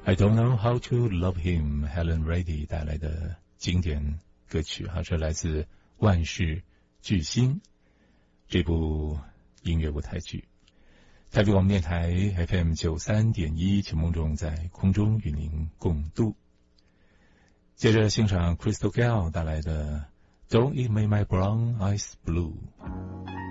I don't know how to love him. Helen Reddy 带来的经典歌曲哈，这来自《万事巨星》这部音乐舞台剧。台北广播电台 FM 93.1，陈梦中在空中与您共度。接着欣赏 Crystal Gayle 带来的 Don't It Make My Brown Eyes Blue。